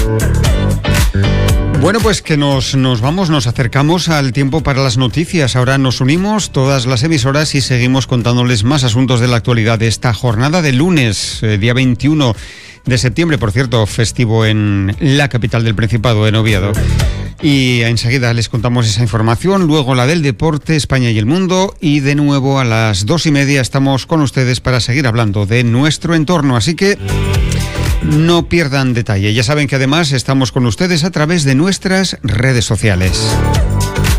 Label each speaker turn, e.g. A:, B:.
A: Bueno, pues que nos acercamos al tiempo para las noticias. Ahora nos unimos todas las emisoras y seguimos contándoles más asuntos de la actualidad de esta jornada de lunes, día 21 de septiembre, por cierto, festivo en la capital del Principado, en Oviedo. Y enseguida les contamos esa información, luego la del deporte, España y el mundo, y de nuevo a las 2:30 estamos con ustedes para seguir hablando de nuestro entorno, así que no pierdan detalle. Ya saben que además estamos con ustedes a través de nuestras redes sociales.